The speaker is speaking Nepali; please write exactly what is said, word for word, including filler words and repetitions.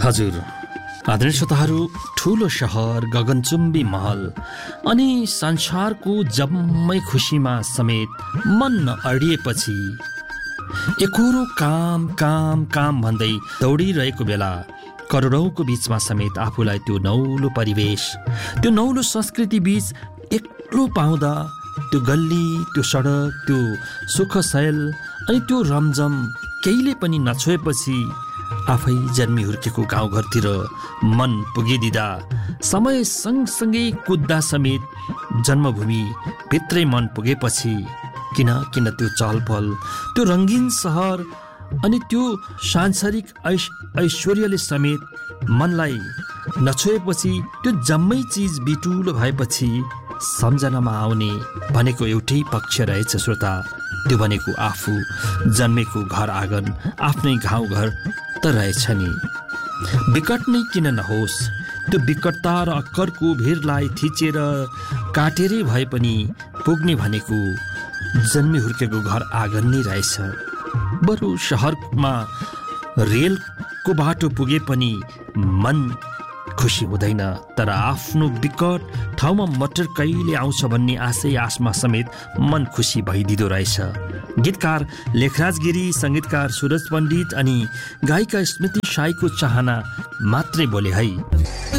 हजुर आदरणीय श्रोताहरू, ठुलो सहर, गगनचुम्बी महल अनि संसारको जम्मै खुसीमा समेत मन अडिएपछि एकोरो काम काम काम भन्दै दौडिरहेको बेला करोडौँको बीचमा समेत आफूलाई त्यो नौलो परिवेश, त्यो नौलो संस्कृति बीच एक्लो पाउँदा त्यो गल्ली, त्यो सडक, त्यो सुखशैल अनि त्यो रमझम केहीले पनि नछोएपछि आफै जन्मी हुर्केको गाउँघरतिर मन पुगिदिँदा समय सँगसँगै कुद्दा समेत जन्मभूमि भित्रै मन पुगेपछि किन किन त्यो चहलपहल, त्यो रङ्गीन सहर अनि त्यो सांसारिक ऐश ऐश्वर्यले समेत मनलाई नछोएपछि त्यो जम्मै चिज बिटुलो भएपछि सम्झनामा आउने भनेको एउटै पक्ष रहेछ श्रोता, त्यो भनेको आफू जन्मेको घर आँगन, आफ्नै गाउँघर त रहेछ नि। विकट नै किन नहोस्, त्यो विकटता र अक्करको भिरलाई थिचेर काटेरै भए पनि पुग्ने भनेको जन्मी हुर्केको घर आँगन नै रहेछ। बरु सहरमा रेलको बाटो पुगे पनि मन खुसी हुँदैन, तर आफ्नो विकट ठाउँमा मटर कहिले आउँछ भन्ने आशै आशमा समेत मन खुसी भइदिँदो रहेछ। गीतकार लेखराज गिरी, सङ्गीतकार सुरज पण्डित अनि गायिका स्मृति साईको चाहना मात्रै बोले है।